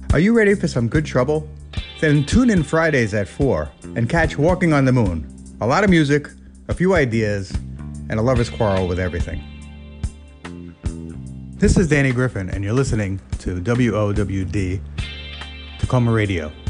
Are you ready for some good trouble? Then tune in Fridays at 4 and catch Walking on the Moon. A lot of music, a few ideas, and a lover's quarrel with everything. This is Danny Griffin, and you're listening to WOWD Tacoma Radio.